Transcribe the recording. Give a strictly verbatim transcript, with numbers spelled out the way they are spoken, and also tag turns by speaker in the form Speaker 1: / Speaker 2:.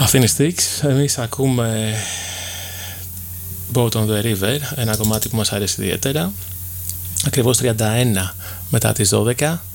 Speaker 1: Athenian Sticks. Εμείς ακούμε Boat on the River, ένα κομμάτι που μας αρέσει ιδιαίτερα. Ακριβώς τριάντα ένα μετά τις δώδεκα.